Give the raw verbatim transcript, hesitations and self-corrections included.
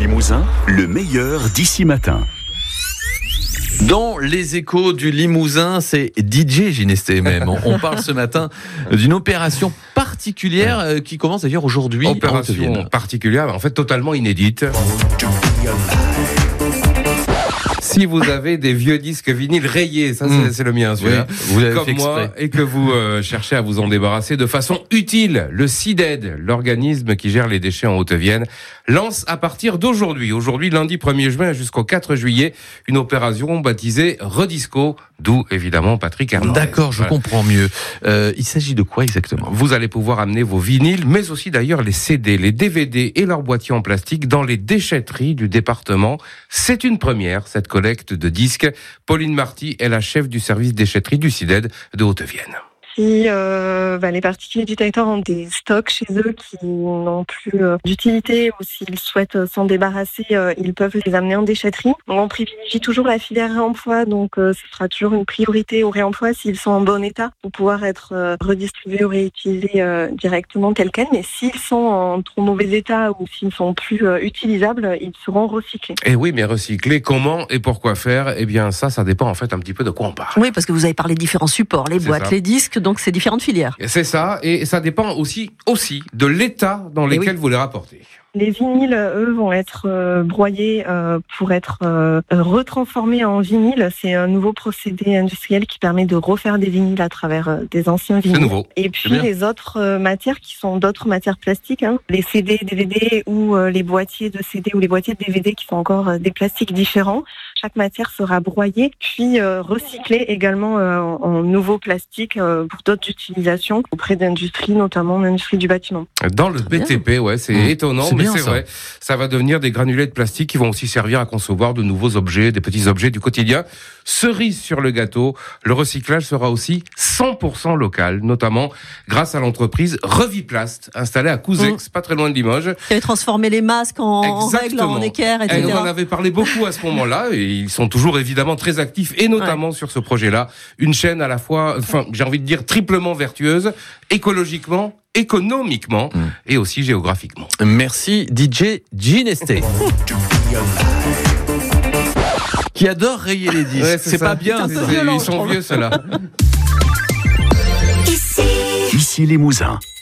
Limousin, le meilleur d'ici matin. Dans les échos du Limousin, c'est D J Ginesté même. On parle ce matin d'une opération particulière qui commence d'ailleurs aujourd'hui. Opération particulière, en fait totalement inédite. Si vous avez des vieux disques vinyles rayés, ça mmh. c'est, c'est le mien celui-là, oui, vous l'avez comme fait moi, exprès. et que vous euh, cherchez à vous en débarrasser de façon utile, le C I D E D, l'organisme qui gère les déchets en Haute-Vienne, lance à partir d'aujourd'hui, aujourd'hui lundi premier juin jusqu'au quatre juillet, une opération baptisée Redisco, d'où évidemment Patrick Hernandez. D'accord, je voilà. comprends mieux. Euh, il s'agit de quoi exactement ? Vous allez pouvoir amener vos vinyles, mais aussi d'ailleurs les C D, les D V D et leurs boîtiers en plastique dans les déchetteries du département. C'est une première, cette collecte de disques. Pauline Marty est la chef du service déchetterie du C I D E D de Haute-Vienne. Si euh, bah, les particuliers du territoire ont des stocks chez eux qui n'ont plus euh, d'utilité ou s'ils souhaitent euh, s'en débarrasser, euh, ils peuvent les amener en déchetterie. On privilégie toujours la filière réemploi, donc euh, ce sera toujours une priorité au réemploi s'ils sont en bon état pour pouvoir être euh, redistribués ou réutilisés euh, directement tels quels. Mais s'ils sont en trop mauvais état ou s'ils ne sont plus euh, utilisables, ils seront recyclés. Et oui, mais recycler, comment et pourquoi faire ? Eh bien ça, ça dépend en fait un petit peu de quoi on parle. Oui, parce que vous avez parlé de différents supports, les C'est boîtes, ça. les disques, donc c'est différentes filières. C'est ça, et ça dépend aussi, aussi de l'état dans lequel oui. vous les rapportez. Les vinyles, eux, vont être euh, broyés euh, pour être euh, retransformés en vinyle. C'est un nouveau procédé industriel qui permet de refaire des vinyles à travers euh, des anciens vinyles. C'est nouveau. Et puis les autres euh, matières qui sont d'autres matières plastiques, hein, les C D, D V D ou euh, les boîtiers de C D ou les boîtiers de D V D qui sont encore euh, des plastiques différents. Chaque matière sera broyée puis euh, recyclée également euh, en, en nouveau plastique euh, pour d'autres utilisations auprès d'industries, notamment l'industrie du bâtiment. Dans le B T P, ouais, c'est mmh. étonnant, c'est mais bien, c'est ça. vrai. Ça va devenir des granulés de plastique qui vont aussi servir à concevoir de nouveaux objets, des petits objets du quotidien. Cerise sur le gâteau, le recyclage sera aussi cent pour cent local, notamment grâce à l'entreprise Reviplast, installée à Couzex, mmh. pas très loin de Limoges. Qui avait transformé les masques en, en règles, en équerre, et cetera. Et on en avait parlé beaucoup à ce moment-là, et ils sont toujours évidemment très actifs, et notamment ouais. sur ce projet-là. Une chaîne à la fois, enfin, j'ai envie de dire triplement vertueuse, écologiquement, économiquement mmh. et aussi géographiquement. Merci D J Ginesté. Qui adore rayer les disques. Ouais, c'est c'est ça. pas bien. C'est, c'est, ils sont vieux ceux-là. Ici Limousin.